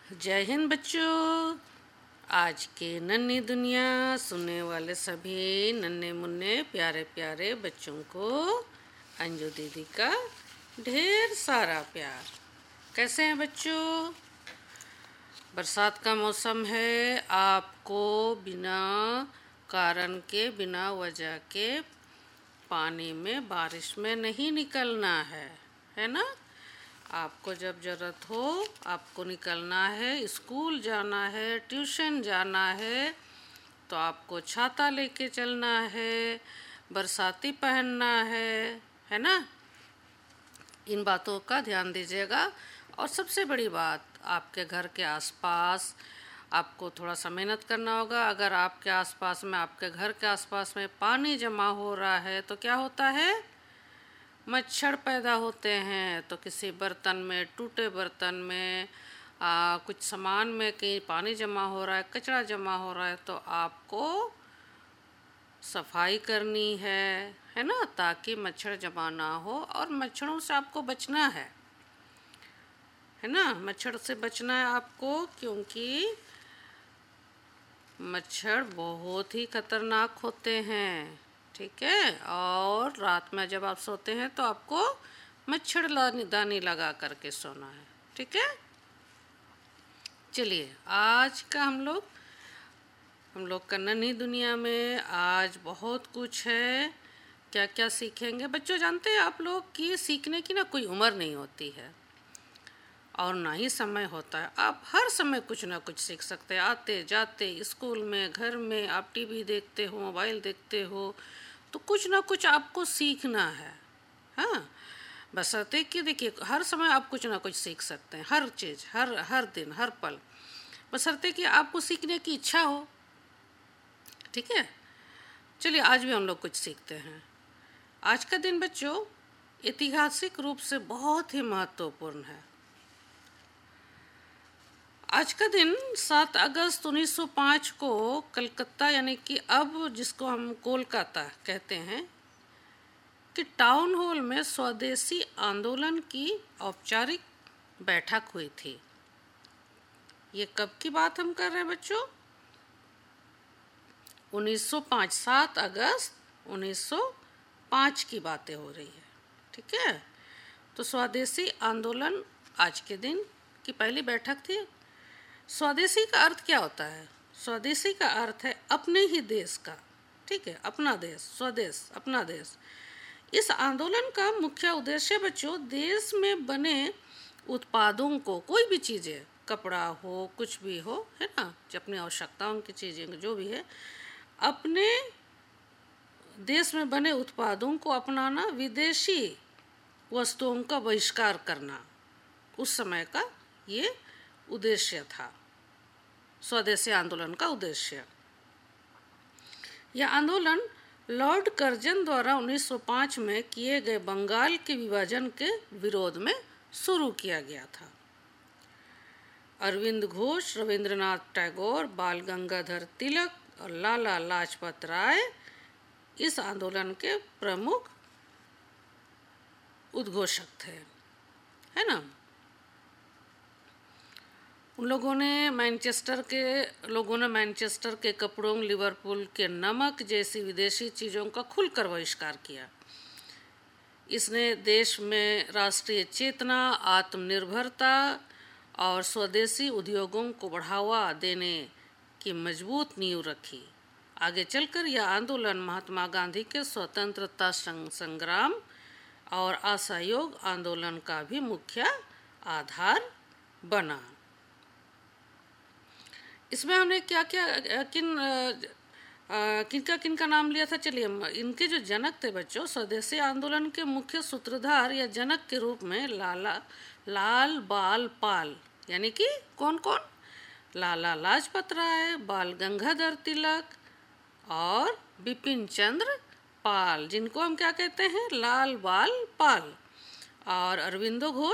जय हिंद बच्चों। आज के नन्ही दुनिया सुनने वाले सभी नन्हे मुन्ने प्यारे प्यारे बच्चों को अंजू दीदी का ढेर सारा प्यार। कैसे हैं बच्चों? बरसात का मौसम है, आपको बिना कारण के बिना वजह के पानी में बारिश में नहीं निकलना है ना। आपको जब ज़रूरत हो आपको निकलना है, स्कूल जाना है, ट्यूशन जाना है, तो आपको छाता लेके चलना है, बरसाती पहनना है ना। इन बातों का ध्यान दीजिएगा। और सबसे बड़ी बात, आपके घर के आसपास आपको थोड़ा सा मेहनत करना होगा। अगर आपके आसपास में, आपके घर के आसपास में पानी जमा हो रहा है तो क्या होता है? मच्छर पैदा होते हैं। तो किसी बर्तन में, टूटे बर्तन में, कुछ सामान में कहीं पानी जमा हो रहा है, कचरा जमा हो रहा है, तो आपको सफाई करनी है ना, ताकि मच्छर जमा ना हो। और मच्छरों से आपको बचना है ना, मच्छर से बचना है आपको, क्योंकि मच्छर बहुत ही खतरनाक होते हैं। ठीक है। और रात में जब आप सोते हैं तो आपको मच्छरदानी लगा करके सोना है। ठीक है। चलिए, आज का हम लोग का नन्ही दुनिया में आज बहुत कुछ है। क्या क्या सीखेंगे बच्चों? जानते हैं आप लोग कि सीखने की ना कोई उम्र नहीं होती है और ना ही समय होता है। आप हर समय कुछ ना कुछ सीख सकते हैं। आते जाते, स्कूल में, घर में, आप टीवी देखते हो, मोबाइल देखते हो, तो कुछ ना कुछ आपको सीखना है। हाँ, बशर्ते कि देखिए, हर समय आप कुछ ना कुछ सीख सकते हैं, हर चीज़, हर दिन, हर पल, बशर्ते कि आपको सीखने की इच्छा हो। ठीक है। चलिए, आज भी हम लोग कुछ सीखते हैं। आज का दिन बच्चों ऐतिहासिक रूप से बहुत ही महत्वपूर्ण है। आज का दिन 7 अगस्त 1905 को कलकत्ता, यानी कि अब जिसको हम कोलकाता कहते हैं, कि टाउन हॉल में स्वदेशी आंदोलन की औपचारिक बैठक हुई थी। ये कब की बात हम कर रहे हैं बच्चों? 1905, 7 अगस्त 1905 की बातें हो रही है। ठीक है। तो स्वदेशी आंदोलन आज के दिन की पहली बैठक थी। स्वदेशी का अर्थ क्या होता है? स्वदेशी का अर्थ है अपने ही देश का। ठीक है, अपना देश, स्वदेश, अपना देश। इस आंदोलन का मुख्य उद्देश्य बच्चों देश में बने उत्पादों को, कोई भी चीज़ें, कपड़ा हो, कुछ भी हो, है ना, अपनी आवश्यकताओं की चीज़ें जो भी है, अपने देश में बने उत्पादों को अपनाना, विदेशी वस्तुओं का बहिष्कार करना, उस समय का ये उद्देश्य था, स्वदेशी आंदोलन का उद्देश्य। यह आंदोलन लॉर्ड कर्जन द्वारा 1905 में किए गए बंगाल के विभाजन के विरोध में शुरू किया गया था। अरविंद घोष, रविंद्रनाथ टैगोर, बाल गंगाधर तिलक और लाला लाजपत राय इस आंदोलन के प्रमुख उद्घोषक थे, है ना। उन लोगों ने मैनचेस्टर के कपड़ों, लिवरपूल के नमक जैसी विदेशी चीज़ों का खुलकर बहिष्कार किया। इसने देश में राष्ट्रीय चेतना, आत्मनिर्भरता और स्वदेशी उद्योगों को बढ़ावा देने की मजबूत नींव रखी। आगे चलकर यह आंदोलन महात्मा गांधी के स्वतंत्रता संग्राम और असहयोग आंदोलन का भी मुख्य आधार बना। इसमें हमने क्या क्या किनका नाम लिया था? चलिए, इनके जो जनक थे बच्चों, स्वदेशी आंदोलन के मुख्य सूत्रधार या जनक के रूप में लाल बाल पाल, यानी कि कौन कौन? लाला लाजपत राय, बाल गंगाधर तिलक और बिपिन चंद्र पाल, जिनको हम क्या कहते हैं? लाल बाल पाल। और अरविंदो घोष